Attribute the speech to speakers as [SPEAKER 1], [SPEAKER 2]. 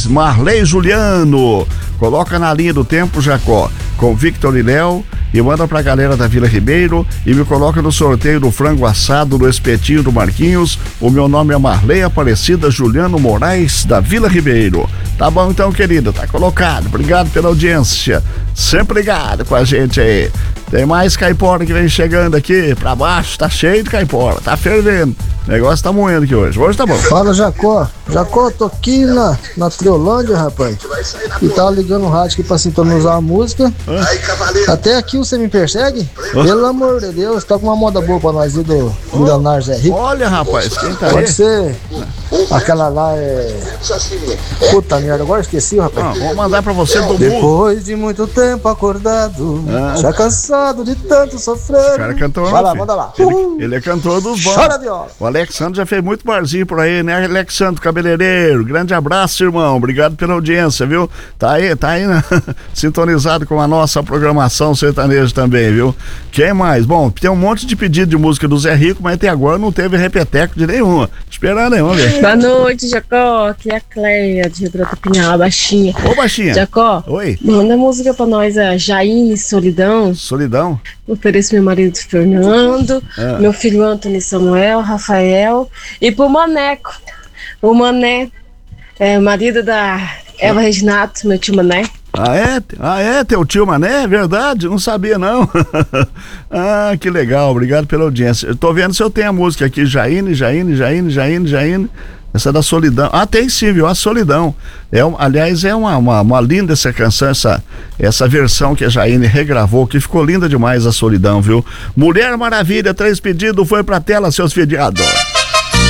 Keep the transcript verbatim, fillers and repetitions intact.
[SPEAKER 1] mais? Marley Juliano. Coloca na linha do tempo, Jacó, com Victor e Léo, e manda pra galera da Vila Ribeiro e me coloca no sorteio do frango assado do espetinho do Marquinhos. O meu nome é Marley Aparecida Juliano Moraes, da Vila Ribeiro. Tá bom então, querida, tá colocado. Obrigado pela audiência, sempre ligado com a gente aí. Tem mais caipora que vem chegando aqui pra baixo, tá cheio de caipora, tá fervendo. O negócio tá moendo aqui hoje. Hoje tá bom.
[SPEAKER 2] Fala, Jacó. Jacó, tô aqui na, na Triolândia, rapaz. E tava ligando o rádio aqui pra sintonizar a música. Hã? Até aqui você me persegue? Hã? Pelo amor de Deus, tá com uma moda boa pra nós aí do Milionário Zé Rico.
[SPEAKER 1] Olha, rapaz, quem tá aí?
[SPEAKER 2] Pode ser aquela lá é... Puta merda, agora esqueci, rapaz.
[SPEAKER 1] Não, vou mandar pra você do
[SPEAKER 2] Depois de muito tempo acordado, ah. já cansado de tanto sofrer.
[SPEAKER 1] O cara cantou.
[SPEAKER 2] Vai lá, manda lá.
[SPEAKER 1] Ele, ele é cantor dos bons.
[SPEAKER 2] Chora viola.
[SPEAKER 1] O Alexandre já fez muito barzinho por aí, né, Alexandre, cabeleireiro? Grande abraço, irmão. Obrigado pela audiência, viu? Tá aí, tá aí, né? Sintonizado com a nossa programação sertaneja também, viu? Quem mais? Bom, tem um monte de pedido de música do Zé Rico, mas até agora não teve repeteco de nenhuma. Esperando aí, vamos ver.
[SPEAKER 3] Boa noite, Jacó. Aqui é a Cleia de Grota Pinhal, baixinha.
[SPEAKER 1] Ô, baixinha.
[SPEAKER 3] Jacó.
[SPEAKER 1] Oi.
[SPEAKER 3] Manda música pra nós, a Jaine Solidão.
[SPEAKER 1] Solidão?
[SPEAKER 3] Ofereço meu marido Fernando, ah. meu filho Antônio Samuel, Rafael, e pro Maneco. O Mané, é marido da Eva Reginato, meu tio Mané.
[SPEAKER 1] Ah, é? Ah, é? Teu tio Mané? É verdade? Não sabia, não. Ah, que legal. Obrigado pela audiência. Eu tô vendo se eu tenho a música aqui. Jaine, Jaine, Jaine, Jaine, Jaine. Essa é da Solidão. Ah, tem sim, viu? A Solidão. É, um, aliás, é uma, uma, uma linda essa canção, essa, essa versão que a Jaine regravou, que ficou linda demais, a Solidão, viu? Mulher Maravilha, três pedidos, foi pra tela, seus fediados.